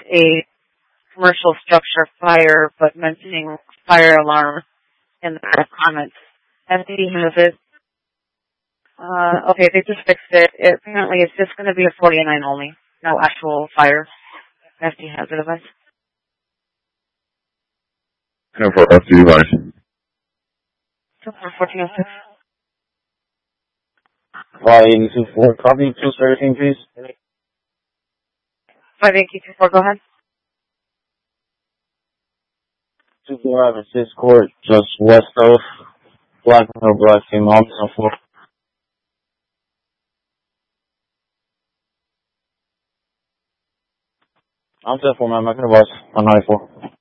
a commercial structure fire, but mentioning fire alarm in the comments. FD has it. Okay, they just fixed it. Apparently it's just going to be a 49 only. No actual fire. FD hazard event. And for FD line. 1406. 5824, copy 213, please. 5824, go ahead. 246 Court, just west of Black Team Office on 4. I'm set for my boss on 94.